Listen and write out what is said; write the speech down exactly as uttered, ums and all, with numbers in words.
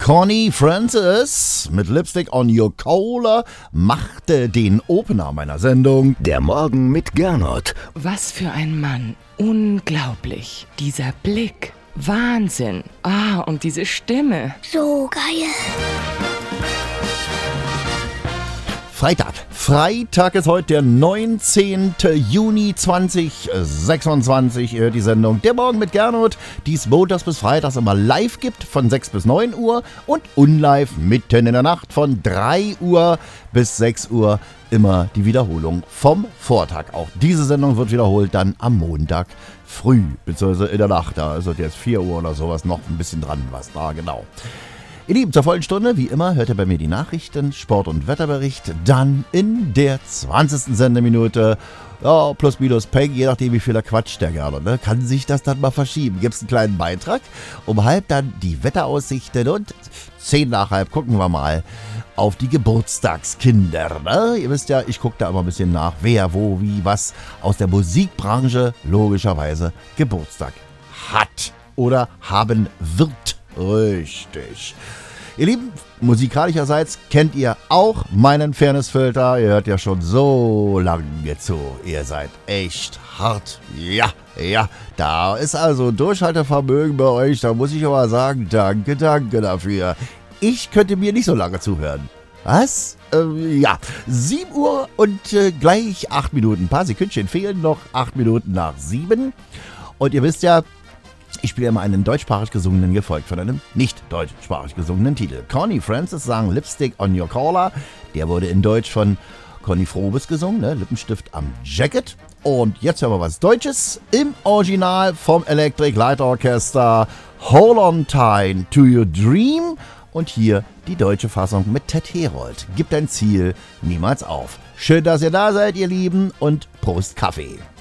Connie Francis mit Lipstick on Your Collar machte den Opener meiner Sendung. Der Morgen mit Gernot. Was für ein Mann. Unglaublich. Dieser Blick. Wahnsinn. Ah, und diese Stimme. So geil. Freitag. Freitag ist heute der neunzehnte Juni zweitausendsechsundzwanzig. Ihr hört die Sendung Der Morgen mit Gernot, die es montags bis freitags immer live gibt von sechs bis neun Uhr und unlive mitten in der Nacht von drei Uhr bis sechs Uhr. Immer die Wiederholung vom Vortag. Auch diese Sendung wird wiederholt dann am Montag früh, beziehungsweise in der Nacht. Da ist es jetzt vier Uhr oder sowas, noch ein bisschen dran, was da genau. Ihr Lieben, zur vollen Stunde, wie immer, hört ihr bei mir die Nachrichten, Sport- und Wetterbericht. Dann in der zwanzigsten Sendeminute, ja, plus minus Peng, je nachdem wie viel er quatscht der gerne, ne? Kann sich das dann mal verschieben. Gibt es einen kleinen Beitrag, um halb dann die Wetteraussichten und zehn nach halb gucken wir mal auf die Geburtstagskinder. Ne? Ihr wisst ja, ich gucke da immer ein bisschen nach, wer, wo, wie, was aus der Musikbranche logischerweise Geburtstag hat oder haben wird. Richtig. Ihr Lieben, musikalischerseits kennt ihr auch meinen Fairnessfilter. Ihr hört ja schon so lange zu. Ihr seid echt hart. Ja, ja. Da ist also Durchhaltevermögen bei euch. Da muss ich aber sagen, danke, danke dafür. Ich könnte mir nicht so lange zuhören. Was? Ähm, ja, sieben Uhr und äh, gleich acht Minuten. Ein paar Sekündchen fehlen noch. acht Minuten nach sieben. Und ihr wisst ja, ich spiele immer einen deutschsprachig gesungenen, gefolgt von einem nicht deutschsprachig gesungenen Titel. Connie Francis sang Lipstick on Your Collar. Der wurde in Deutsch von Conny Frobes gesungen, ne? Lippenstift am Jacket. Und jetzt hören wir was Deutsches im Original vom Electric Light Orchestra. Hold on tight to your dream. Und hier die deutsche Fassung mit Ted Herold. Gib dein Ziel niemals auf. Schön, dass ihr da seid, ihr Lieben. Und Prost Kaffee.